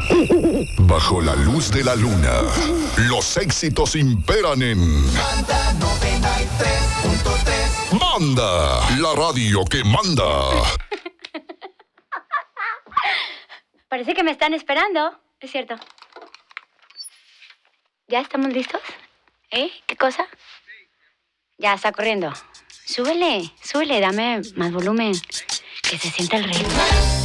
Bajo la luz de la luna, los éxitos imperan en Manda 93.3. Manda, la radio que manda. Parece que me están esperando. Es cierto. ¿Ya estamos listos? ¿Qué cosa? Ya está corriendo. Súbele, dame más volumen. Que se sienta el ritmo.